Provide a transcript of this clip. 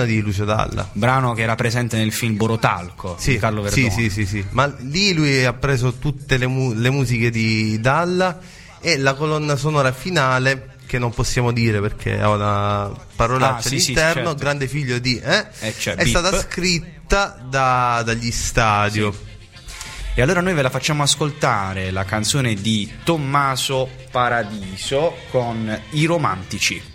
colonna di Lucio Dalla. Brano che era presente nel film Borotalco di Carlo Verdone. Sì. Ma lì lui ha preso tutte le musiche di Dalla, e la colonna sonora finale, che non possiamo dire perché ha una parolaccia all'interno, certo. Grande figlio di è Beep. stata scritta dagli Stadio. Sì. E allora noi ve la facciamo ascoltare, la canzone di Tommaso Paradiso con I Romantici.